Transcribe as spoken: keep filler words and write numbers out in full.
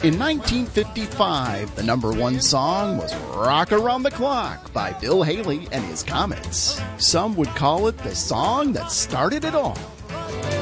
In nineteen fifty-five, the number one song was Rock Around the Clock by Bill Haley and his Comets. Some would call it the song that started it all.